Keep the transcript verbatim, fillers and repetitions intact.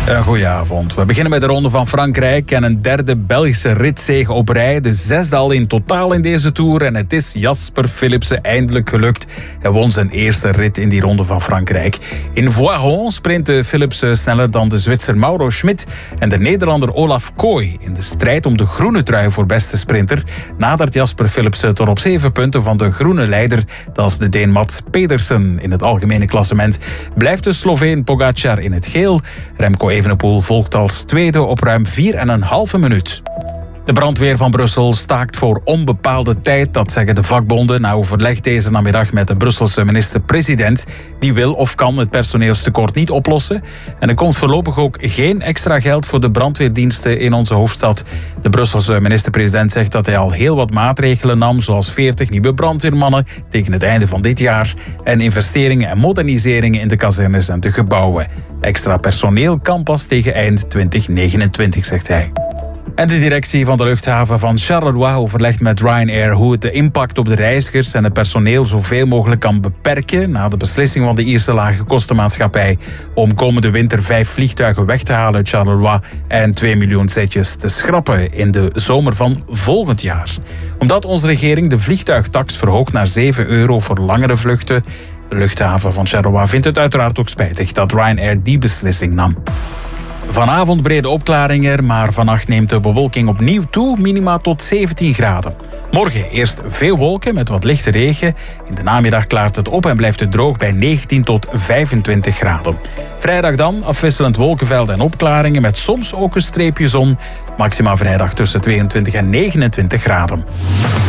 Een goeie avond. We beginnen met de Ronde van Frankrijk en een derde Belgische ritzege op rij. De zesde al in totaal in deze Tour en het is Jasper Philipsen eindelijk gelukt. Hij won zijn eerste rit in die Ronde van Frankrijk. In Voiron sprintte Philipsen sneller dan de Zwitser Mauro Schmid en de Nederlander Olaf Kooi. In de strijd om de groene trui voor beste sprinter nadert Jasper Philipsen tot op zeven punten van de groene leider. Dat is de Deen Mats Pedersen. In het algemene klassement blijft de Sloveen Pogacar in het geel. Remco Evenepoel volgt als tweede op ruim vier en een halve minuut. De brandweer van Brussel staakt voor onbepaalde tijd, dat zeggen de vakbonden, na overleg deze namiddag met de Brusselse minister-president. Die wil of kan het personeelstekort niet oplossen. En er komt voorlopig ook geen extra geld voor de brandweerdiensten in onze hoofdstad. De Brusselse minister-president zegt dat hij al heel wat maatregelen nam, zoals veertig nieuwe brandweermannen tegen het einde van dit jaar en investeringen en moderniseringen in de kazernes en de gebouwen. Extra personeel kan pas tegen eind twintig negenentwintig, zegt hij. En de directie van de luchthaven van Charleroi overlegt met Ryanair hoe het de impact op de reizigers en het personeel zoveel mogelijk kan beperken na de beslissing van de Ierse lage kostenmaatschappij om komende winter vijf vliegtuigen weg te halen uit Charleroi en twee miljoen zetjes te schrappen in de zomer van volgend jaar. Omdat onze regering de vliegtuigtax verhoogt naar zeven euro voor langere vluchten. De luchthaven van Charleroi vindt het uiteraard ook spijtig dat Ryanair die beslissing nam. Vanavond brede opklaringen, maar vannacht neemt de bewolking opnieuw toe, minima tot zeventien graden. Morgen eerst veel wolken met wat lichte regen. In de namiddag klaart het op en blijft het droog bij negentien tot vijfentwintig graden. Vrijdag dan afwisselend wolkenvelden en opklaringen met soms ook een streepje zon. Maxima vrijdag tussen tweeëntwintig en negenentwintig graden.